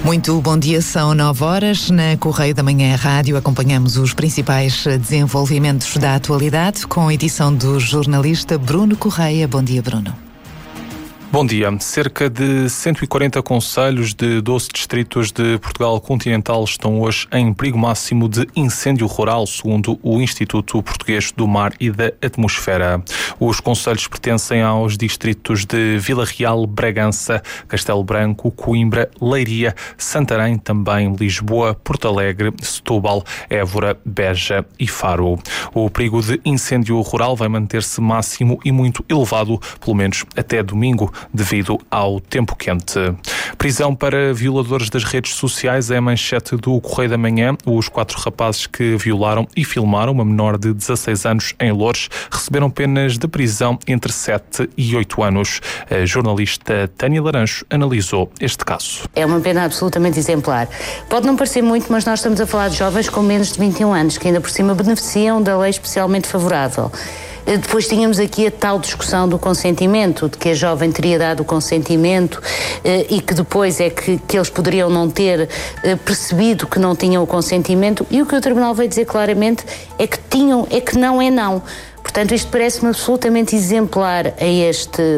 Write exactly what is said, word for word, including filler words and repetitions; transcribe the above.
Muito bom dia, são nove horas. Na Correio da Manhã Rádio acompanhamos os principais desenvolvimentos da atualidade com a edição do jornalista Bruno Correia. Bom dia, Bruno. Bom dia. Cerca de cento e quarenta concelhos de doze distritos de Portugal continental estão hoje em perigo máximo de incêndio rural, segundo o Instituto Português do Mar e da Atmosfera. Os concelhos pertencem aos distritos de Vila Real, Bragança, Castelo Branco, Coimbra, Leiria, Santarém, também Lisboa, Porto Alegre, Setúbal, Évora, Beja e Faro. O perigo de incêndio rural vai manter-se máximo e muito elevado, pelo menos até domingo, devido ao tempo quente. Prisão para violadores das redes sociais é a manchete do Correio da Manhã. Os quatro rapazes que violaram e filmaram uma menor de dezasseis anos em Loures receberam penas de prisão entre sete e oito anos. A jornalista Tânia Laranjo analisou este caso. É uma pena absolutamente exemplar. Pode não parecer muito, mas nós estamos a falar de jovens com menos de vinte e um anos, que ainda por cima beneficiam da lei especialmente favorável. Depois tínhamos aqui a tal discussão do consentimento, de que a jovem teria dado o consentimento eh, e que depois é que, que eles poderiam não ter eh, percebido que não tinham o consentimento, e o que o Tribunal veio dizer claramente é que tinham, é que não é não. Portanto, isto parece-me absolutamente exemplar a este